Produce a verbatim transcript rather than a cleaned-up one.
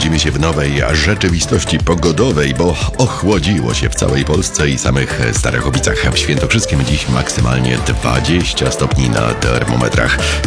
budzimy się w nowej rzeczywistości pogodowej, bo ochłodziło się w całej Polsce i samych Starachowicach. W Świętokrzyskiem dziś maksymalnie dwadzieścia stopni na termometrach.